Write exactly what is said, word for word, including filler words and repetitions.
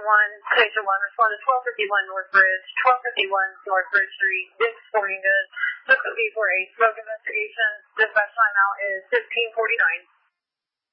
one, Station one, respond to twelve fifty-one North Bridge, twelve fifty-one North Bridge Street, Dick's Sporting Goods. This will be for a smoke investigation. Dispatch timeout is fifteen forty-nine.